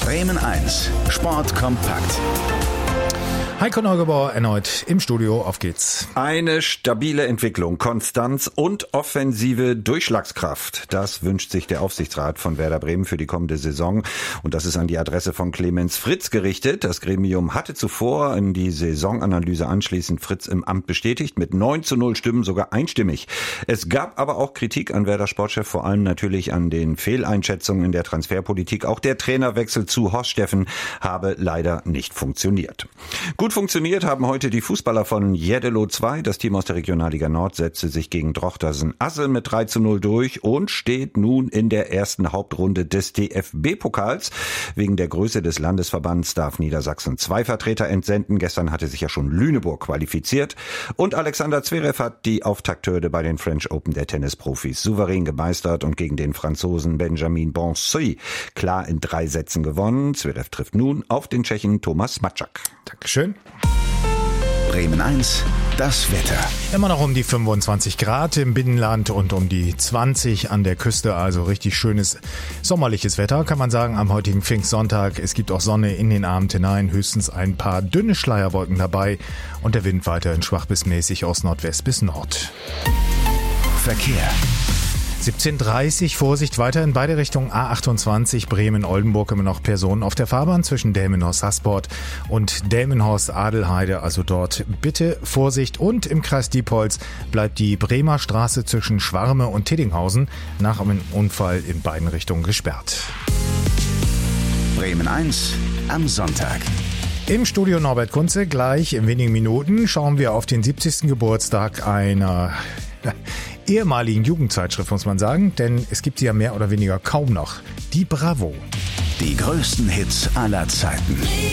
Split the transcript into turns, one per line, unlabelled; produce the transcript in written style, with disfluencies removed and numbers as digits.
Bremen 1, Sport kompakt.
Heiko Neugebauer erneut im Studio, auf geht's.
Eine stabile Entwicklung, Konstanz und offensive Durchschlagskraft. Das wünscht sich der Aufsichtsrat von Werder Bremen für die kommende Saison. Und das ist an die Adresse von Clemens Fritz gerichtet. Das Gremium hatte zuvor in die Saisonanalyse anschließend Fritz im Amt bestätigt, mit 9:0 Stimmen sogar einstimmig. Es gab aber auch Kritik an Werder Sportchef, vor allem natürlich an den Fehleinschätzungen in der Transferpolitik. Auch der Trainerwechsel zu Horst Steffen habe leider nicht funktioniert. Gut funktioniert haben heute die Fußballer von Jeddelo 2. Das Team aus der Regionalliga Nord setzte sich gegen Drochtersen-Assel mit 3:0 durch und steht nun in der ersten Hauptrunde des DFB-Pokals. Wegen der Größe des Landesverbands darf Niedersachsen 2 Vertreter entsenden. Gestern hatte sich ja schon Lüneburg qualifiziert. Und Alexander Zverev hat die Auftakthürde bei den French Open der Tennisprofis souverän gemeistert und gegen den Franzosen Benjamin Bonsuy klar in 3 Sätzen gewonnen. Zverev trifft nun auf den Tschechen Thomas Matschak.
Dankeschön.
Bremen 1, das Wetter.
Immer noch um die 25 Grad im Binnenland und um die 20 an der Küste, also richtig schönes sommerliches Wetter, kann man sagen, am heutigen Pfingstsonntag. Es gibt auch Sonne in den Abend hinein, höchstens ein paar dünne Schleierwolken dabei und der Wind weiterhin schwach bis mäßig aus Nordwest bis Nord.
Verkehr.
17:30 Vorsicht weiter in beide Richtungen. A28 Bremen-Oldenburg, immer noch Personen auf der Fahrbahn zwischen Delmenhorst-Hasport und Delmenhorst-Adelheide. Also dort bitte Vorsicht. Und im Kreis Diepholz bleibt die Bremer Straße zwischen Schwarme und Tiddinghausen nach einem Unfall in beiden Richtungen gesperrt.
Bremen 1 am Sonntag.
Im Studio Norbert Kunze. Gleich in wenigen Minuten schauen wir auf den 70. Geburtstag einer ehemaligen Jugendzeitschrift, muss man sagen, denn es gibt sie ja mehr oder weniger kaum noch. Die Bravo.
Die größten Hits aller Zeiten.